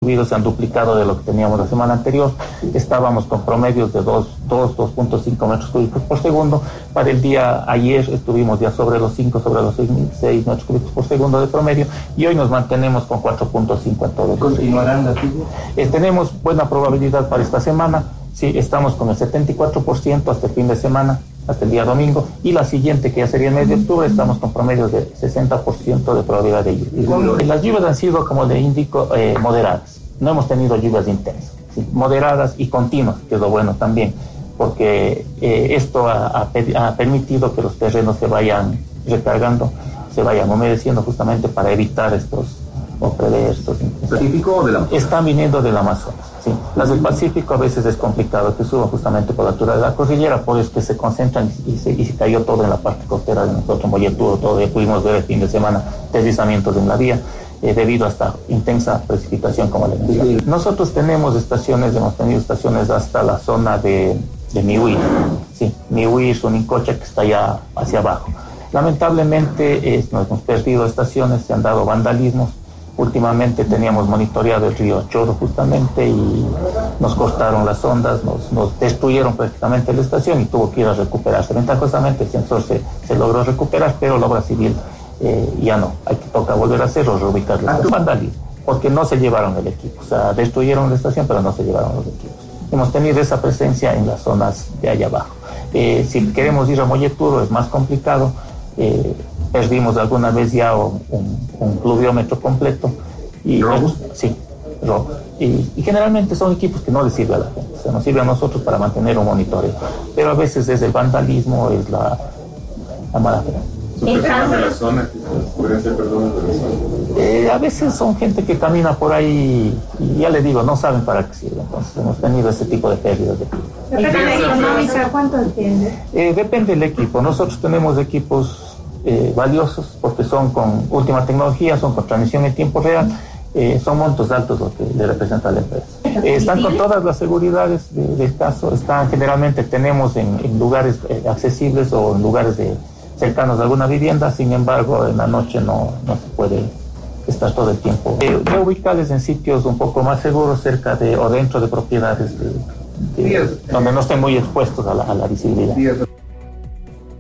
se han duplicado de lo que teníamos la semana anterior. Estábamos con promedios de 2.5 metros cúbicos por segundo. Para el día ayer estuvimos ya sobre los 6 metros cúbicos por segundo de promedio, y hoy nos mantenemos con 4.5 en todo el día. ¿Continuarán las lluvias? Tenemos buena probabilidad para esta semana. Sí, estamos con el 74% hasta el fin de semana, hasta el día domingo, y la siguiente, que ya sería el mes de octubre, estamos con promedios de 60% de probabilidad de lluvia. Las lluvias han sido, como le indico, moderadas. No hemos tenido lluvias intensas, ¿sí? Moderadas y continuas, que es lo bueno también, porque esto ha permitido que los terrenos se vayan recargando, se vayan humedeciendo, justamente para evitar prever estos. ¿Pacífico o del Amazonas? Están viniendo del Amazonas, sí. Las del Pacífico a veces es complicado que suban, justamente por la altura de la cordillera, por eso que se concentran y se cayó todo en la parte costera de nosotros, Molleturo, todo. Ya pudimos ver el fin de semana deslizamientos en la vía, debido a esta intensa precipitación, como le mencioné. Nosotros hemos tenido estaciones hasta la zona de Mihuir, sí, Mihuir, Sunicocha, que está allá hacia abajo. Lamentablemente nos hemos perdido estaciones, se han dado vandalismos. Últimamente teníamos monitoreado el río Choro, justamente, y nos cortaron las ondas, nos destruyeron prácticamente la estación y tuvo que ir a recuperarse. Ventajosamente el sensor se logró recuperar, pero la obra civil ya no. Toca volver a hacerlo, reubicarlo. Vandalismo, porque no se llevaron el equipo. O sea, destruyeron la estación, pero no se llevaron los equipos. Hemos tenido esa presencia en las zonas de allá abajo. Si queremos ir a Molleturo es más complicado. Perdimos alguna vez ya un pluviómetro completo. ¿Robos? Sí, robos. Y generalmente son equipos que no les sirve a la gente, o sea, nos sirve a nosotros para mantener un monitoreo. Pero a veces es el vandalismo, es la mala fe. ¿Son personas de la zona que podrían ser personas de la zona? A veces son gente que camina por ahí y ya le digo, no saben para qué sirve. Entonces hemos tenido ese tipo de pérdidas de equipo. ¿Depende de la económica? ¿Cuánto entiende? Depende del equipo. Nosotros tenemos equipos valiosos porque son con última tecnología, son con transmisión en tiempo real, son montos altos lo que le representa a la empresa. Están con todas las seguridades del caso, generalmente tenemos en lugares accesibles o en lugares cercanos a alguna vivienda. Sin embargo, en la noche no se puede estar todo el tiempo. Reubicables en sitios un poco más seguros, cerca o dentro de propiedades donde no estén muy expuestos a la visibilidad.